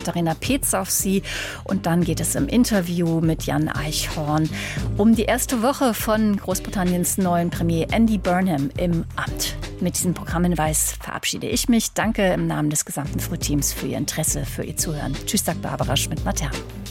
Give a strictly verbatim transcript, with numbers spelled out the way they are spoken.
Katharina Peetz auf Sie. Und dann geht es im Interview mit Jan Eichhorn um die erste Woche von Großbritanniens neuen Premier Andy Burnham im Amt. Mit diesem Programmhinweis verabschiede ich mich. Danke im Namen des gesamten Frühteams für Ihr Interesse, für Ihr Zuhören. Tschüss, sagt Barbara Schmidt-Matern.